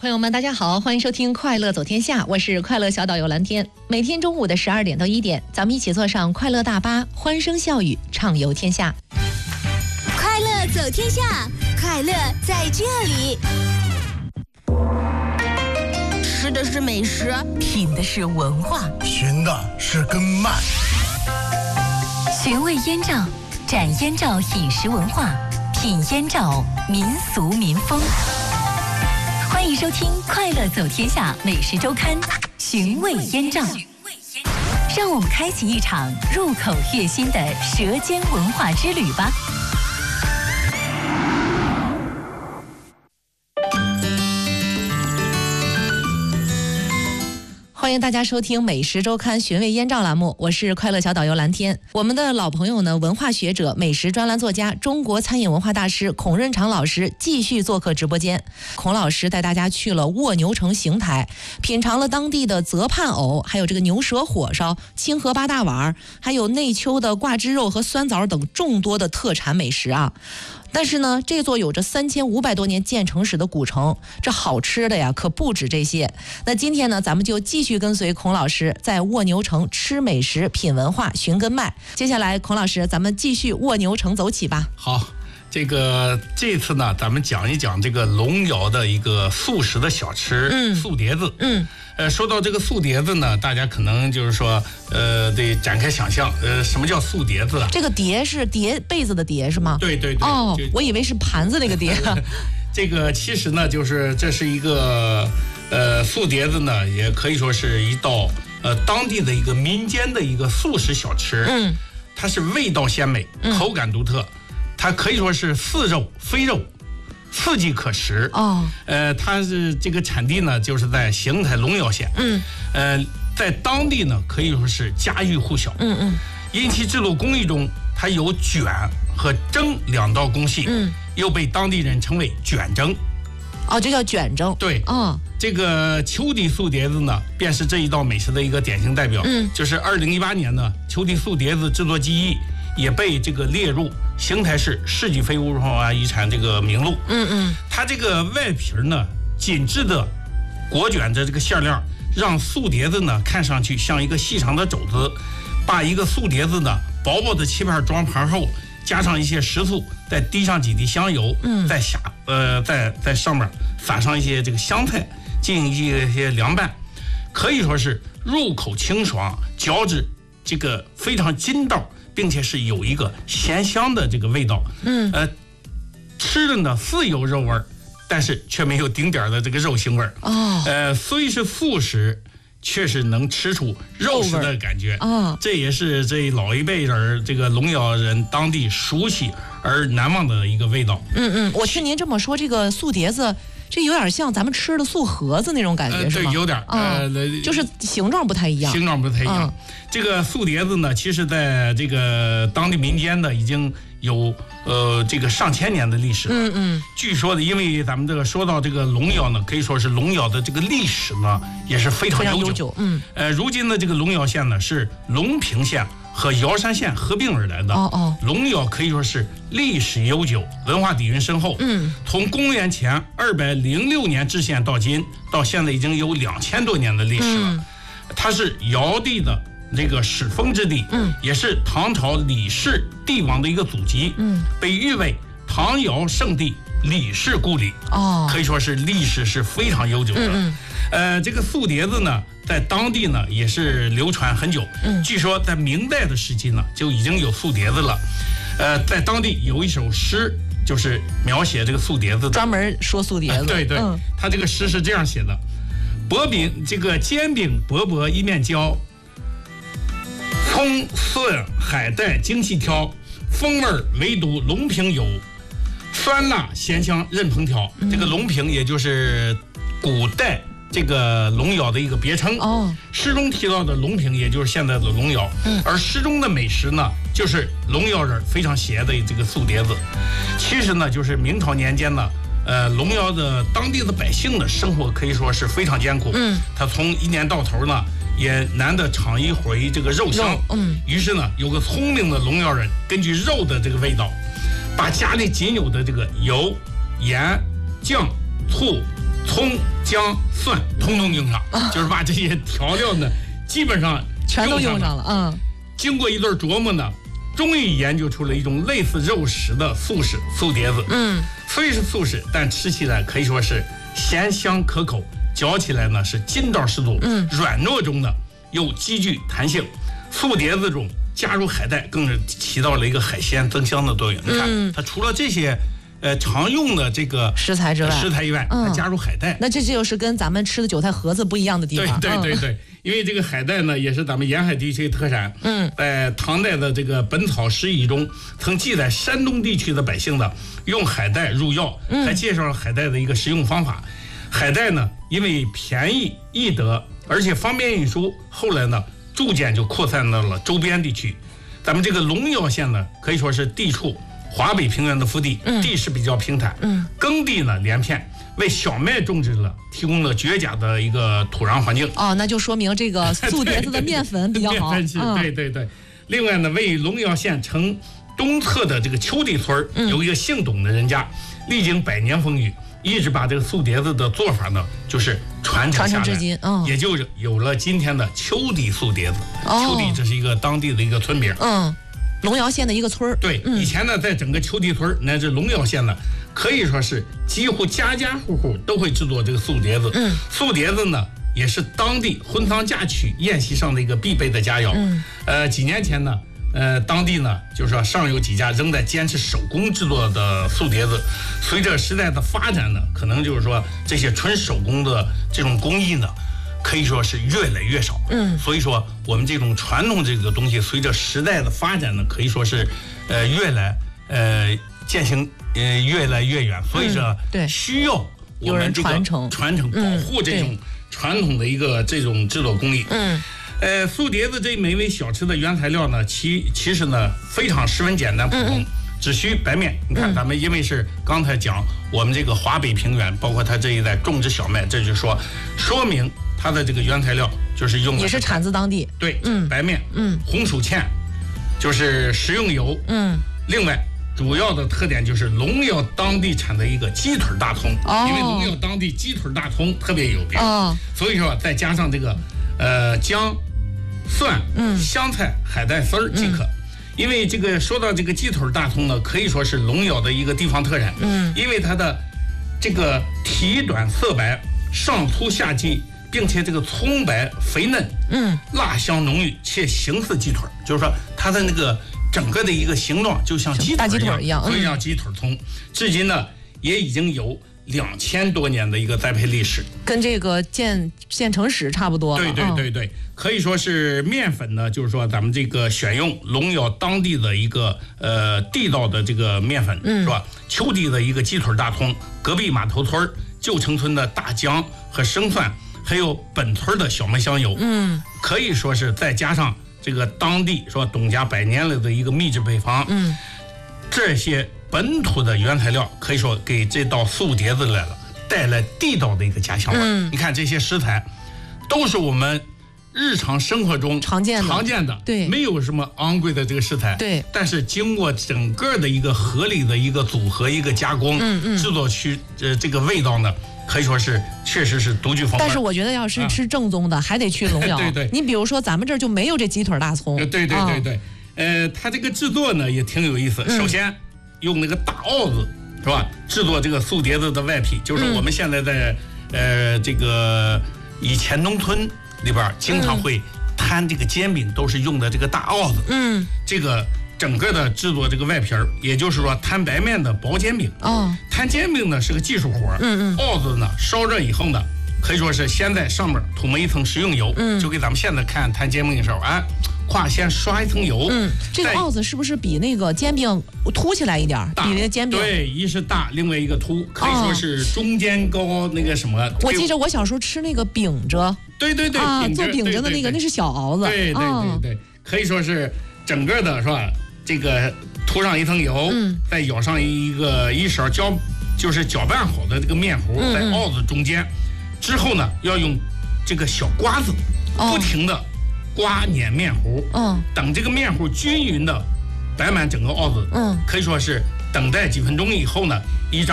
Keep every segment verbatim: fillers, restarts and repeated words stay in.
朋友们，大家好，欢迎收听《快乐走天下》，我是快乐小导游蓝天。每天中午的十二点到一点，咱们一起坐上快乐大巴，欢声笑语，畅游天下。 快乐走天下，快乐在这里。吃的是美食， 品的是文化， 寻的是根脉。 寻味燕赵，展燕赵饮食文化，品燕赵民俗民风。欢迎收听《快乐走天下》美食周刊，寻味燕赵。让我们开启一场入口悦心的舌尖文化之旅吧。 欢迎大家收听美食周刊寻味燕赵栏目，我是快乐小导游蓝天。我们的老朋友呢，文化学者、美食专栏作家、中国餐饮文化大师孔润长老师继续做客直播间。孔老师带大家去了卧牛城邢台，品尝了当地的泽盼藕，还有这个牛舌火烧、清河八大碗，还有内丘的挂枝肉和酸枣等众多的特产美食啊。但是呢，这座有着三千五百多年建成史的古城，这好吃的呀可不止这些。那今天呢，咱们就继续跟随孔老师在卧牛城吃美食、品文化、寻根脉。接下来，孔老师，咱们继续卧牛城走起吧。 好，这个这次呢，咱们讲一讲这个龙窑的一个素食的小吃，嗯，素碟子，嗯。呃，说到这个素碟子呢，大家可能就是说，呃，得展开想象，呃，什么叫素碟子啊？ 这个碟是叠被子的碟是吗？ 对对对。 哦，我以为是盘子那个碟。 这个其实呢，就是这是一个呃素碟子呢，也可以说是一道呃当地的一个民间的一个素食小吃。嗯，它是味道鲜美，口感独特，嗯、它可以说是似肉非肉。四季可食哦，呃，它是这个产地呢，就是在邢台龙窑县，嗯，呃，在当地呢可以说是家喻户晓，嗯嗯，因其制作工艺中，它有卷和蒸两道工序，嗯，又被当地人称为卷蒸， 哦，这叫卷蒸， 对，哦，这个秋底素碟子呢，便是这一道美食的一个典型代表，嗯，就是二零一八年呢，秋底素碟子制作技艺也被这个列入邢台市世界非物质文化遗产这个名录。嗯嗯，它这个外皮呢紧致的裹卷着这个馅料，让素碟子呢看上去像一个细长的肘子。把一个素碟子呢薄薄的切片装盘后，加上一些食醋，再滴上几滴香油，嗯，再下呃在在上面撒上一些这个香菜，进行一些凉拌，可以说是入口清爽，嚼质这个非常筋道。并且是有一个咸香的这个味道，嗯，呃，吃的呢似有肉味儿，但是却没有丁点的这个肉腥味儿，哦，呃，虽是素食，确实能吃出肉食的感觉，哦，这也是这老一辈人这个龙窑人当地熟悉而难忘的一个味道。嗯嗯，我听您这么说，这个素碟子。这有点像咱们吃的素盒子那种感觉，呃、是吗？ 对，有点，呃， 就是形状不太一样。 形状不太一样。嗯、这个素碟子呢，其实在这个当地民间呢，已经有呃这个上千年的历史了。嗯嗯。据说的，因为咱们这个说到这个龙窑呢，可以说是龙窑的这个历史呢，也是非常悠久。 非常悠久。嗯。 呃，如今的这个龙窑县呢，是隆平县和瑶山县合并而来的。哦哦。龙窑可以说是历史悠久，文化底蕴深厚。嗯。从公元前二百零六年制县到今，到现在已经有两千多年的历史了。嗯、它是尧帝的这个始封之地，嗯，也是唐朝李氏帝王的一个祖籍，嗯，被誉为唐尧圣地李氏故里。哦，可以说是历史是非常悠久的。嗯。呃，这个素碟子呢，在当地呢也是流传很久。嗯，据说在明代的时期呢，就已经有素碟子了。呃，在当地有一首诗，就是描写这个素碟子的， 专门说素碟子。 呃、对对，嗯、他这个诗是这样写的：薄饼这个煎饼薄薄一面焦，葱蒜海带精细挑，风味唯独隆平有，酸辣咸香任烹调。嗯、这个隆平也就是古代这个龙窑的一个别称哦。诗中提到的隆平，也就是现在的龙窑。嗯，而诗中的美食呢，就是龙窑人非常喜爱的这个素碟子。其实呢，就是明朝年间呢，呃，龙窑的当地的百姓的生活可以说是非常艰苦。嗯，他从一年到头呢，也难得尝一回这个肉香。嗯，于是呢，有个聪明的龙窑人，根据肉的这个味道，把家里仅有的这个油、盐、酱、醋、 葱、姜、蒜通通用上，就是把这些调料呢，基本上全都用上了。嗯， 经过一顿琢磨呢，终于研究出了一种类似肉食的素食素碟子。嗯，虽是素食，但吃起来可以说是咸香可口，嚼起来呢是筋道十足，嗯，软糯中呢又极具弹性。素碟子中加入海带，更是起到了一个海鲜增香的作用。你看，嗯、它除了这些。呃，常用的这个食材之外， 食材以外，它加入海带， 那这就是跟咱们吃的韭菜盒子不一样的地方。 对对对对，因为这个海带呢，也是咱们沿海地区特产。嗯，在唐代的这个《本草拾遗》中，曾记载山东地区的百姓呢用海带入药，还介绍了海带的一个食用方法。海带呢，因为便宜易得，而且方便运输，后来呢逐渐就扩散到了周边地区。咱们这个龙窑县呢，可以说是地处华北平原的腹地，嗯、地势比较平坦，嗯，耕地呢连片，为小麦种植了提供了绝佳的一个土壤环境。 哦，那就说明这个素碟子的面粉比较好。 面粉是，嗯、对对对。另外呢，位于龙窑县城东侧的这个丘地村，嗯、有一个姓董的人家，历经百年风雨，一直把这个素碟子的做法呢，就是传承下来，传承至今，嗯，也就有了今天的丘地素碟子。哦、丘地这是一个当地的一个村名。嗯。 龙窑县的一个村儿， 对，嗯、以前呢，在整个丘地村乃至龙窑县呢，可以说是几乎家家户户都会制作这个素碟子。嗯，素碟子呢，也是当地婚丧嫁娶宴席上的一个必备的佳肴。嗯，呃，几年前呢，呃，当地呢，就是说尚有几家仍在坚持手工制作的素碟子。随着时代的发展呢，可能就是说这些纯手工的这种工艺呢，可以说是越来越少，嗯，所以说我们这种传统这个东西，随着时代的发展呢，可以说是，呃，越来呃渐行呃越来越远，所以说、嗯、对需要我们这个传承传承保护这种传统的一个这种制作工艺，嗯，呃，素碟子这美味小吃的原材料呢，其其实呢非常十分简单普通。嗯嗯只需白面，你看咱们因为是刚才讲我们这个华北平原，包括它这一带种植小麦，这就说说明它的这个原材料就是用的也是产自当地， 对，嗯，白面，嗯，红薯芡，就是食用油，嗯，另外主要的特点就是龙窑当地产的一个鸡腿大葱，哦，因为龙窑当地鸡腿大葱特别有名，哦，所以说再加上这个呃姜、蒜、嗯、香菜、海带丝儿即可。嗯，因为这个说到这个鸡腿大葱呢，可以说是龙窑的一个地方特产。嗯，因为它的这个体短色白，上粗下细，并且这个葱白肥嫩，嗯，辣香浓郁，且形似鸡腿，就是说它的那个整个的一个形状就像鸡腿一样，一样所以叫鸡腿葱。至今呢，也已经有两千多年的一个栽培历史， 跟这个建建成史差不多。 对对对对。嗯，可以说是面粉呢，就是说咱们这个选用龙窑当地的一个呃地道的这个面粉，嗯，是吧？丘地的一个鸡腿大葱，隔壁码头村旧城村的大姜和生蒜，还有本村的小麦香油，嗯，可以说是再加上这个当地说董家百年来的一个秘制配方，嗯，这些本土的原材料可以说给这道素碟子来了带来地道的一个家乡味。嗯，你看这些食材都是我们日常生活中常见的， 常见的，对，没有什么昂贵的这个食材，对，但是经过整个的一个合理的一个组合、一个加工，嗯嗯，制作出呃这个味道呢，可以说是确实是独具风味。 但是我觉得要是吃正宗的，啊、还得去龙窑。对对，你比如说咱们这儿就没有这鸡腿大葱。 对对对对，啊、呃，它这个制作呢也挺有意思。嗯、首先用那个大鏊子是吧，制作这个素碟子的外皮，就是我们现在在、嗯、呃这个以前农村里边经常会摊这个煎饼，都是用的这个大鏊子。嗯，这个整个的制作这个外皮儿，也就是说摊白面的薄煎饼。哦，摊煎饼呢是个技术活。嗯嗯，鏊子呢烧热以后呢，可以说是先在上面涂抹一层食用油。嗯，就给咱们现在看摊煎饼的时候啊，胯先刷一层油。 嗯，这个鏊子是不是比那个煎饼凸起来一点？比那个煎饼对，一是大，另外一个凸，可以说是中间高那个什么。 我记着我小时候吃那个饼着。 对对对， 啊，做饼着的那个那是小鏊子。 对对对对，可以说是整个的是吧？这个涂上一层油，嗯，再舀上一个一勺搅，就是搅拌好的这个面糊，在鏊子中间，之后呢，要用这个小刮子不停的刮碾面糊，嗯，等这个面糊均匀的摆满整个鏊子，嗯，可以说是等待几分钟以后呢，一张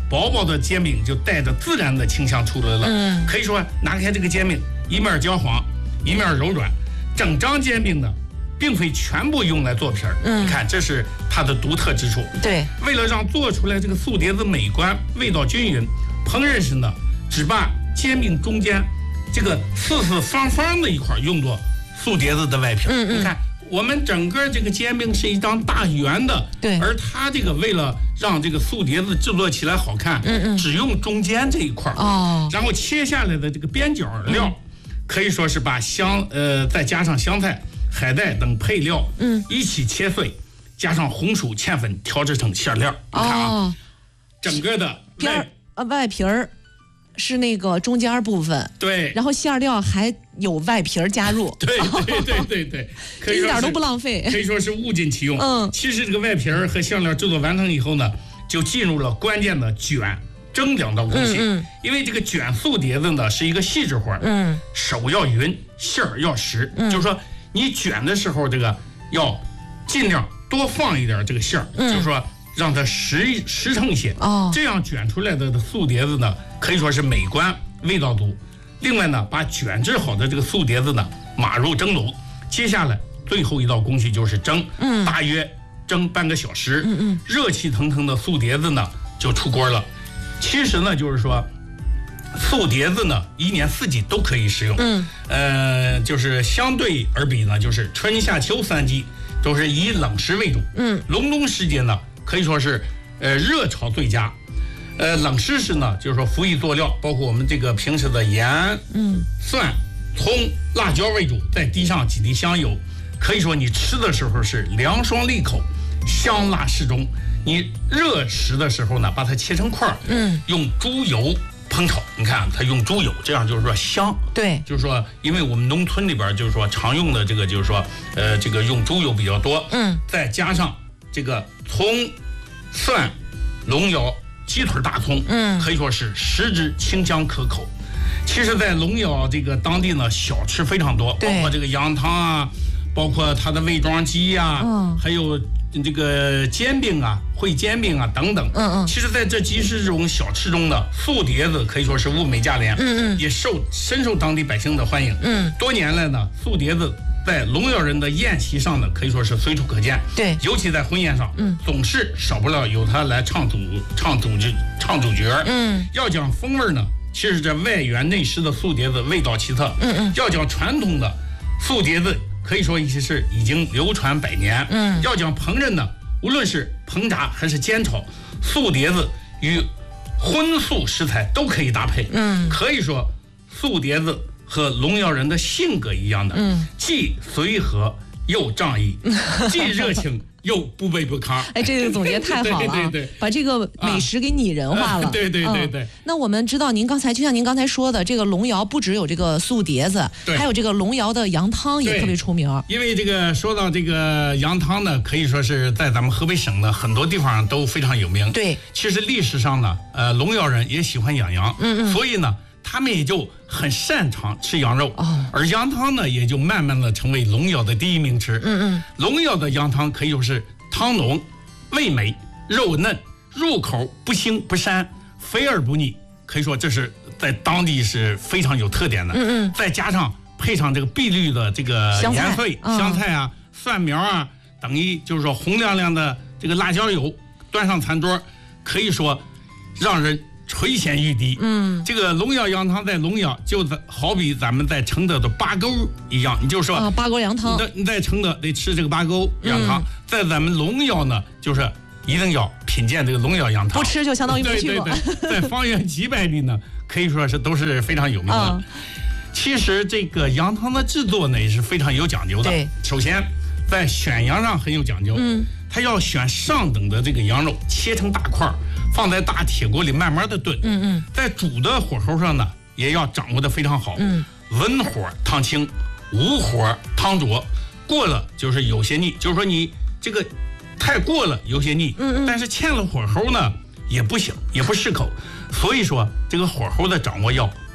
薄薄的煎饼就带着自然的清香出来了。嗯，可以说拿开这个煎饼，一面焦黄，一面柔软。整张煎饼呢，并非全部用来做皮儿。嗯，你看这是它的独特之处。 对， 为了让做出来这个素碟子美观、味道均匀，烹饪时呢，只把煎饼中间这个四四方方的一块用作素碟子的外皮。嗯嗯，你看。我们整个这个煎饼是一张大圆的， 对， 而它这个为了让这个素碟子制作起来好看，嗯嗯，只用中间这一块哦，然后切下来的这个边角料，嗯、可以说是把香呃再加上香菜、海带等配料，嗯，一起切碎，加上红薯、芡粉调制成馅料。你看啊，哦、整个的边呃外皮儿。是那个中间部分， 对， 然后馅料还有外皮儿加入， 对对对对对，可以一点都不浪费， 可以说是物尽其用。嗯，其实这个外皮儿和馅料制作完成以后呢，就进入了关键的卷、蒸两道工序。嗯嗯，因为这个卷素碟子呢是一个细致活，嗯，手要匀，馅儿要实，嗯，就是说你卷的时候这个要尽量多放一点这个馅儿，嗯，就是说让它实实诚一些，哦，这样卷出来的素碟子呢。可以说是美观，味道足。另外呢，把卷制好的这个素碟子呢码入蒸笼。接下来最后一道工序就是蒸，嗯，大约蒸半个小时，嗯嗯，热气腾腾的素碟子呢就出锅了。其实呢，就是说素碟子呢一年四季都可以食用，嗯，呃，就是相对而比呢，就是春夏秋三季都是以冷食为主，嗯，隆冬时节呢可以说是呃热炒最佳。呃，冷食时呢，就是说辅以佐料，包括我们这个平时的盐、嗯、蒜、葱、辣椒为主，再滴上几滴香油。可以说你吃的时候是凉爽利口，香辣适中。你热食的时候呢，把它切成块，嗯，用猪油烹炒。你看它用猪油，这样就是说香。 对， 就是说，因为我们农村里边就是说常用的这个就是说，呃，这个用猪油比较多，嗯，再加上这个葱、蒜、龙窑。鸡腿大葱，嗯，可以说是食之清香可口。其实，在龙窑这个当地呢，小吃非常多，包括这个羊汤啊，包括它的味庄鸡呀、啊，嗯，还有这个煎饼啊、烩煎饼啊等等。嗯嗯。其实，在这几十种小吃中呢，素碟子可以说是物美价廉，嗯嗯，也受深受当地百姓的欢迎。嗯，多年来呢，素碟子。在龙窑人的宴席上呢，可以说是随处可见。 对， 尤其在婚宴上，嗯，总是少不了由他来唱主唱主角唱主角。嗯，要讲风味呢，其实这外圆内湿的素碟子味道奇特。嗯嗯，要讲传统的素碟子，可以说是已经流传百年。嗯，要讲烹饪呢，无论是烹炸还是煎炒，素碟子与荤素食材都可以搭配。嗯，可以说素碟子。和龙窑人的性格一样的，嗯，既随和又仗义，既热情又不卑不亢。 哎，这个总结太好了， 对对对， 把这个美食给拟人化了。啊、 对对对对、嗯。 那我们知道，您刚才就像您刚才说的，这个龙窑不只有这个素碟子，还有这个龙窑的羊汤也特别出名。 因为这个说到这个羊汤呢，可以说是在咱们河北省的很多地方都非常有名。 对， 其实历史上呢，呃，龙窑人也喜欢养羊，嗯嗯，所以呢。他们也就很擅长吃羊肉，哦、而羊汤呢，也就慢慢的成为龙窑的第一名吃。嗯嗯，龙窑的羊汤可以说是汤浓、味美、肉嫩，入口不腥不膻，肥而不腻，可以说这是在当地是非常有特点的。嗯嗯，再加上配上这个碧绿的这个盐碎、香菜啊、蒜苗啊，等于就是说红亮亮的这个辣椒油，端上餐桌，可以说让人。垂涎欲滴。嗯，这个龙窑羊汤在龙窑就好比咱们在承德的八沟一样，你就说啊，八沟羊汤， 你在你在承德得吃这个八沟羊汤，嗯、在咱们龙窑呢，就是一定要品鉴这个龙窑羊汤， 不吃就相当于没去过。 对对对，在方圆几百里呢，可以说是都是非常有名的。嗯、其实这个羊汤的制作呢也是非常有讲究的。 对， 首先在选羊上很有讲究。嗯。它要选上等的这个羊肉，切成大块，放在大铁锅里慢慢的炖。嗯嗯，在煮的火候上呢，也要掌握的非常好。嗯，文火烫清，武火汤灼，过了就是有些腻，就是说你这个太过了有些腻。嗯嗯，但是欠了火候呢也不行，也不适口。所以说这个火候的掌握要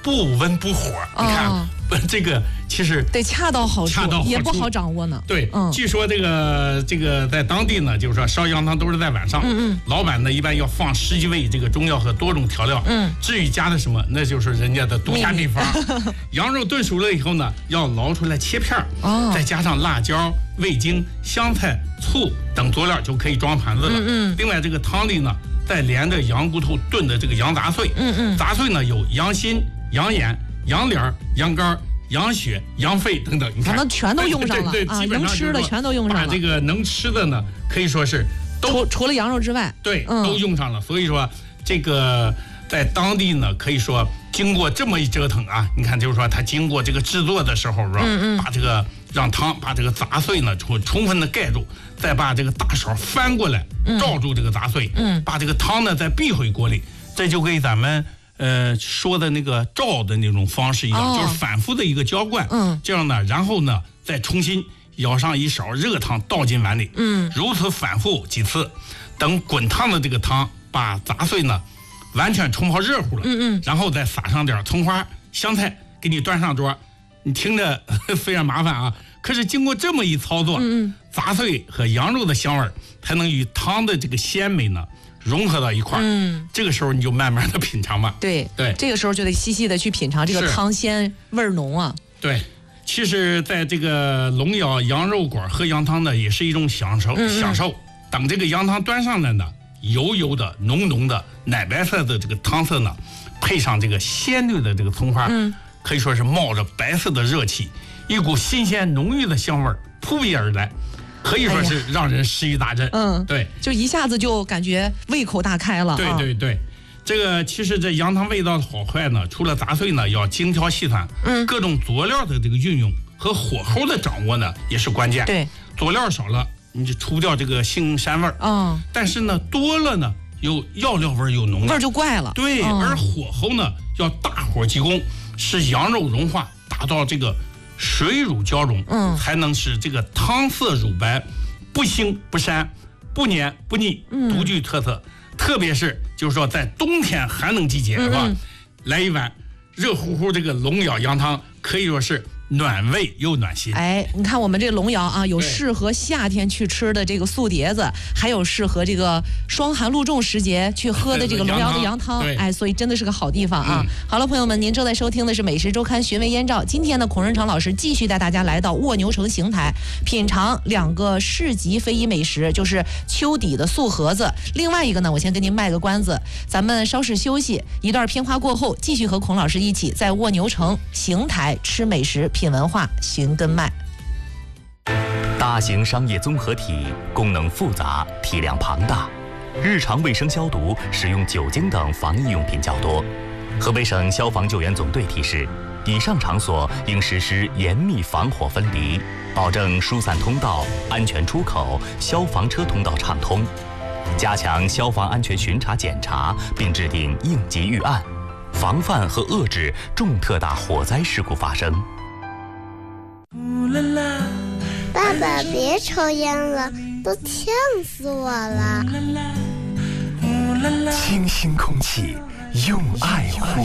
不温不火。 哦、 你看。这个其实得恰到好处， 恰到好处也不好掌握呢。 对，嗯，据说这个这个在当地呢，就是说烧羊汤都是在晚上。嗯嗯。老板呢一般要放十几味这个中药和多种调料。嗯。至于加的什么，那就是人家的独家秘方。羊肉炖熟了以后呢，要捞出来切片儿，哦，再加上辣椒、味精、香菜、醋等佐料就可以装盘子了。嗯嗯。另外这个汤里呢，再连着羊骨头炖的这个羊杂碎。嗯嗯。杂碎呢有羊心、羊眼、羊脸、羊肝、羊血、羊肺等等，你看， 那全都用上了。 对对对， 啊， 基本上能吃的全都用上了。 把这个能吃的呢，可以说是都除除了羊肉之外， 对，嗯、都用上了。所以说，这个在当地呢，可以说经过这么一折腾啊，你看，就是说他经过这个制作的时候，是吧？嗯嗯。把这个让汤把这个杂碎呢充充分的盖住，再把这个大勺翻过来罩住这个杂碎，嗯，把这个汤呢再避回锅里，这就给咱们。呃，说的那个照的那种方式一样，哦、就是反复的一个浇灌，嗯，这样呢，然后呢，再重新舀上一勺热汤倒进碗里，嗯，如此反复几次，等滚烫的这个汤把杂碎呢完全冲泡热乎了，嗯嗯，然后再撒上点葱花、香菜，给你端上桌。你听着虽然麻烦啊，可是经过这么一操作，嗯嗯，杂碎和羊肉的香味才能与汤的这个鲜美呢。融合到一块儿，嗯，这个时候你就慢慢的品尝吧。 对对，这个时候就得细细的去品尝这个汤鲜味儿浓啊。 对，其实在这个龙窑羊肉馆喝羊汤呢，也是一种享受，嗯嗯享受。等这个羊汤端上来呢，油油的、浓浓的奶白色的这个汤色呢，配上这个鲜绿的这个葱花，嗯，可以说是冒着白色的热气，一股新鲜浓郁的香味儿扑鼻而来。可以说是让人食欲大振，嗯，对， 就一下子就感觉胃口大开了。 对对对，这个其实这羊汤味道的好坏呢，除了杂碎呢要精挑细选，嗯，各种佐料的这个运用和火候的掌握呢也是关键。 对， 佐料少了你就除不掉这个腥膻味儿，嗯，但是呢多了呢又药料味儿又浓了， 味儿就怪了。 对，嗯、而火候呢要大火急攻，使羊肉融化，达到这个。水乳交融，嗯，才能使这个汤色乳白，不腥不膻，不黏不腻，独具特色。嗯、特别是就是说在冬天寒冷季节，是吧？嗯、来一碗热乎乎这个龙窑羊汤，可以说是暖胃又暖心。 哎，你看我们这龙窑啊，有适合夏天去吃的这个素碟子，还有适合这个霜寒露重时节去喝的这个龙窑的羊汤。哎，所以真的是个好地方啊。嗯、好了，朋友们，您正在收听的是《美食周刊》寻味燕赵。今天呢，孔润成老师继续带大家来到卧牛城邢台，品尝两个市级非遗美食，就是秋底的素盒子。另外一个呢，我先给您卖个关子，咱们稍事休息，一段片花过后，继续和孔老师一起在卧牛城邢台吃美食。品文化，寻根脉。 大型商业综合体功能复杂，体量庞大，日常卫生消毒使用酒精等防疫用品较多。河北省消防救援总队提示，以上场所应实施严密防火分离，保证疏散通道、安全出口、消防车通道畅通，加强消防安全巡查检查，并制定应急预案，防范和遏制重特大火灾事故发生。 爸爸，别抽烟了，都呛死我了。 清新空气，用爱呼